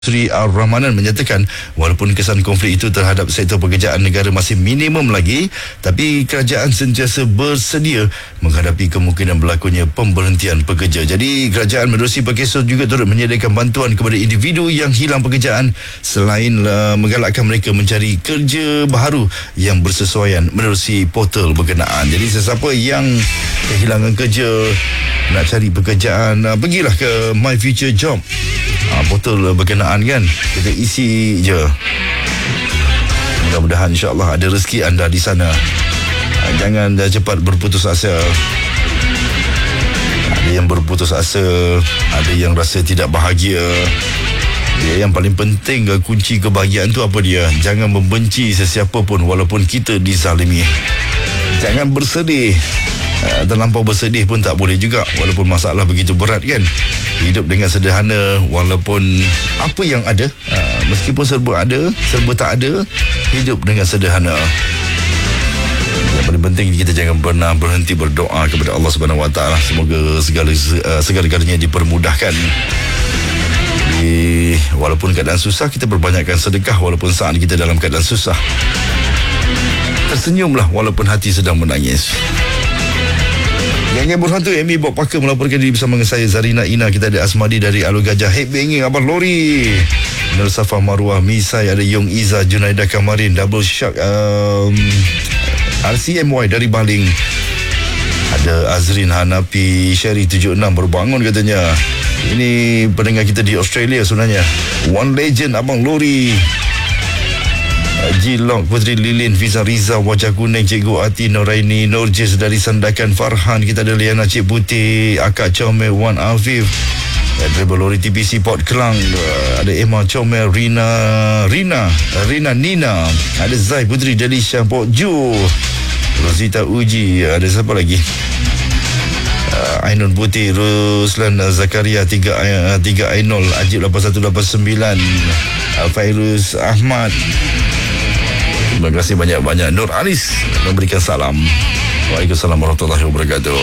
Sri Ar-Rahmanan menyatakan walaupun kesan konflik itu terhadap sektor pekerjaan negara masih minimum lagi, tapi kerajaan sentiasa bersedia menghadapi kemungkinan berlakunya pemberhentian pekerja. Jadi kerajaan menerusi Perkesos juga turut menyediakan bantuan kepada individu yang hilang pekerjaan selain menggalakkan mereka mencari kerja baru yang bersesuaian menerusi portal berkenaan. Jadi sesiapa yang kehilangan kerja, nak cari pekerjaan, pergilah ke My Future Job, portal berkenaan kan, kita isi je. Mudah-mudahan insyaAllah ada rezeki anda di sana. Jangan dah cepat berputus asa. Ada yang berputus asa, ada yang rasa tidak bahagia. Yang paling penting, kunci kebahagiaan tu apa dia? Jangan membenci sesiapa pun walaupun kita dizalimi. Jangan bersedih. Terlampau bersedih pun tak boleh juga, walaupun masalah begitu berat kan. Hidup dengan sederhana walaupun apa yang ada, meskipun serba ada, serba tak ada, hidup dengan sederhana. Yang paling penting, kita jangan pernah berhenti berdoa kepada Allah Subhanahu Wa Taala. Semoga segala-galanya dipermudahkan. Walaupun keadaan susah, kita perbanyakkan sedekah walaupun saat kita dalam keadaan susah. Tersenyumlah walaupun hati sedang menangis. Yang berhantu Amy Bob Parker melaporkan diri bersama dengan saya, Zarina Ina. Kita ada Asmadi dari Alur Gajah, Headbanging Abang Lori, Nur Safa Marwah, Misai, ada Yong Iza, Junaida Kamarin, Double Shark, RCMY dari Baling, ada Azrin Hanapi, Sherry 76 baru bangun katanya. Ini pendengar kita di Australia sebenarnya. One Legend Abang Lori, Jilong, Putri Lilin, Fiza Riza, Wajah Kuning, Cikgu Ati, Noraini, Norjis dari Sandakan, Farhan, kita ada Liana Cik Putih, Akak Comel, Wan Afif, Driver Lori TPC Port Kelang, ada Emma Comel, Rina Nina, ada Zai Putri Delisha Port Ju, Rosita Uji, ada siapa lagi? Ainun Putih, Ruslan Zakaria, 3 Ainul, Ajib 8189, Fairuz Ahmad. Terima kasih banyak-banyak. Nur Anis memberikan salam. Waalaikumsalam warahmatullahi wabarakatuh.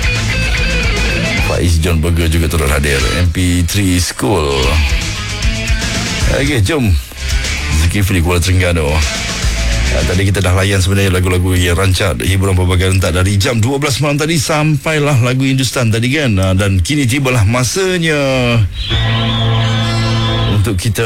Faiz John Burger juga turut hadir. MP3 School. Okey, jom Zulkifli Kuala Terengganu. Tadi kita dah layan sebenarnya lagu-lagu yang rancak hiburan pelbagai rentak dari jam 12 malam tadi sampailah lagu Hindustan tadi kan. Dan kini tibalah masanya untuk kita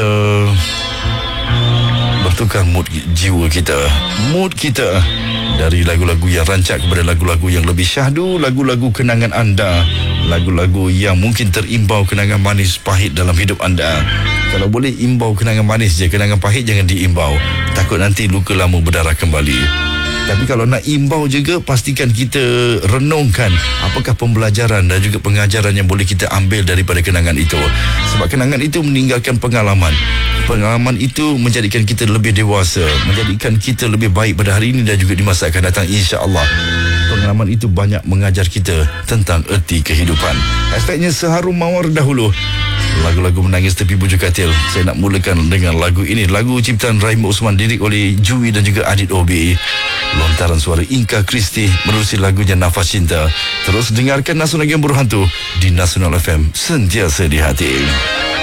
bertukar mood jiwa kita, mood kita dari lagu-lagu yang rancak kepada lagu-lagu yang lebih syahdu, lagu-lagu kenangan anda, lagu-lagu yang mungkin terimbau kenangan manis pahit dalam hidup anda. Kalau boleh imbau kenangan manis je, kenangan pahit jangan diimbau, takut nanti luka lama berdarah kembali. Tapi kalau nak imbau juga, pastikan kita renungkan apakah pembelajaran dan juga pengajaran yang boleh kita ambil daripada kenangan itu. Sebab kenangan itu meninggalkan pengalaman. Pengalaman itu menjadikan kita lebih dewasa, menjadikan kita lebih baik pada hari ini dan juga di masa akan datang, insya-Allah. Pengalaman itu banyak mengajar kita tentang erti kehidupan. Aspeknya seharum mawar dahulu, lagu-lagu menangis tepi bujur katil. Saya nak mulakan dengan lagu ini, lagu ciptaan Rahim Osman, lirik oleh Jui dan juga Adit OB. Lontaran suara Inka Kristi menerusi lagunya Nafas Cinta. Terus dengarkan Nasional yang berhantu di Nasional FM, sentiasa di hati.